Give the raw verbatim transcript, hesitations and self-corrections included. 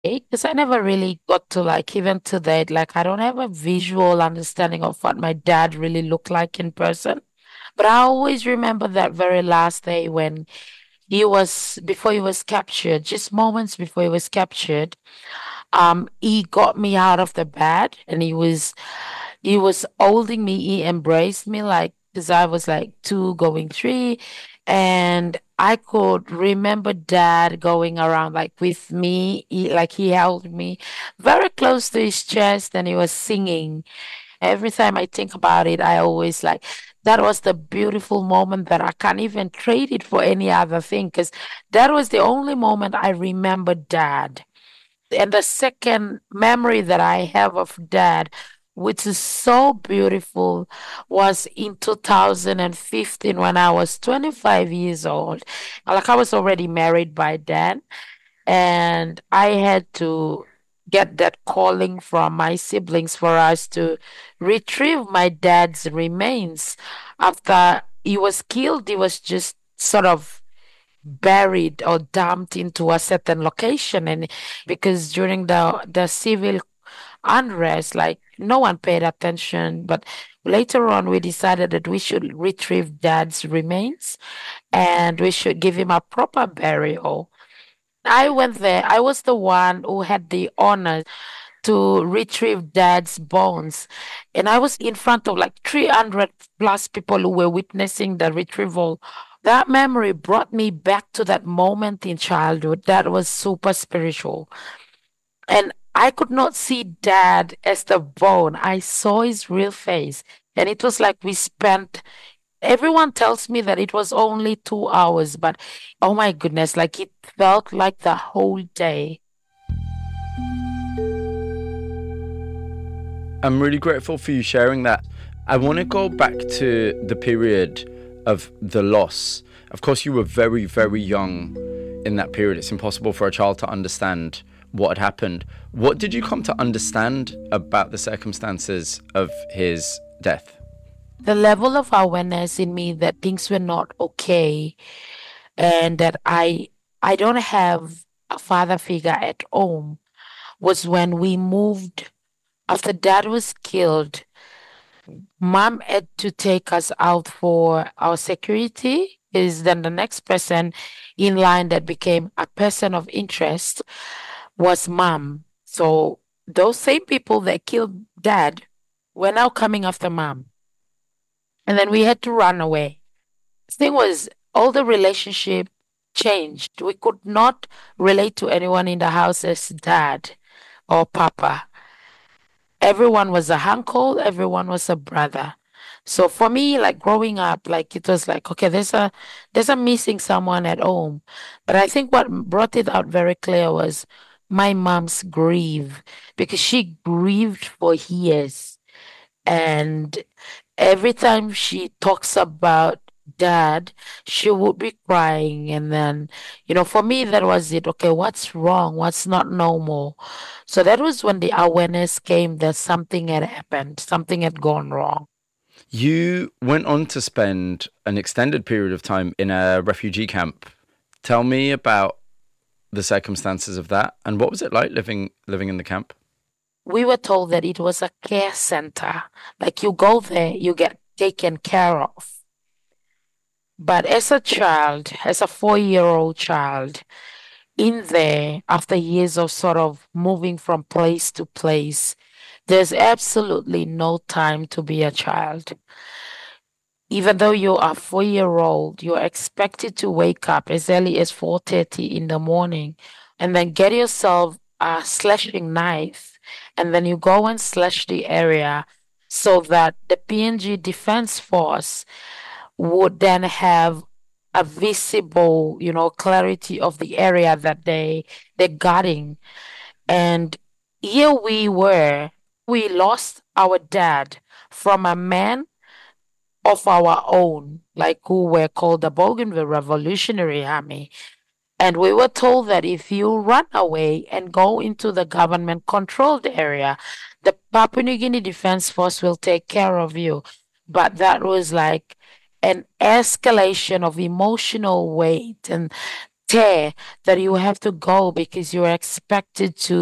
Because I never really got to like even to that, like I don't have a visual understanding of what my dad really looked like in person. But I always remember that very last day when he was before he was captured, just moments before he was captured. Um, he got me out of the bed and he was he was holding me, he embraced me like because I was like two going three. And I could remember dad going around like with me, he, like he held me very close to his chest and he was singing. Every time I think about it, I always like that was the beautiful moment that I can't even trade it for any other thing because that was the only moment I remember dad. And the second memory that I have of dad, which is so beautiful, was in two thousand fifteen when I was twenty-five years old. Like I was already married by then, and I had to get that calling from my siblings for us to retrieve my dad's remains. After he was killed, he was just sort of buried or dumped into a certain location, and because during the the civil unrest, like no one paid attention. But later on we decided that we should retrieve dad's remains and we should give him a proper burial. I went there. I was the one who had the honor to retrieve dad's bones. And I was in front of like three hundred plus people who were witnessing the retrieval. That memory brought me back to that moment in childhood that was super spiritual. And I could not see dad as the bone. I saw his real face. And it was like we spent, everyone tells me that it was only two hours, but oh my goodness, like it felt like the whole day. I'm really grateful for you sharing that. I want to go back to the period of the loss. Of course, you were very, very young in that period. It's impossible for a child to understand what had happened. What did you come to understand about the circumstances of his death? The level of awareness in me that things were not okay and that I I don't have a father figure at home was when we moved after dad was killed. Mom had to take us out for our security. Is then the next person in line that became a person of interest was mom. So those same people that killed dad were now coming after mom. And then we had to run away. Thing was, all the relationship changed. We could not relate to anyone in the house as dad or papa. Everyone was a uncle, everyone was a brother. So for me, like growing up, like it was like, okay, there's a there's a missing someone at home. But I think what brought it out very clear was my mom's grief because she grieved for years. And every time she talks about dad, she would be crying. And then, you know, for me, that was it. Okay, what's wrong? What's not normal? So that was when the awareness came that something had happened, something had gone wrong. You went on to spend an extended period of time in a refugee camp. Tell me about the circumstances of that and what was it like living living in the camp? We were told that it was a care center. Like you go there, you get taken care of. But as a child, as a four year old child, in there, after years of sort of moving from place to place, there's absolutely no time to be a child. Even though you are four year old, you're expected to wake up as early as four thirty in the morning and then get yourself a slashing knife and then you go and slash the area so that the P N G Defense Force would then have a visible, you know, clarity of the area that they they're guarding. And here we were, we lost our dad from a man of our own, like who were called the Bougainville Revolutionary Army. And we were told that if you run away and go into the government controlled area, the Papua New Guinea Defense Force will take care of you. But that was like an escalation of emotional weight. And tear that you have to go because you're expected to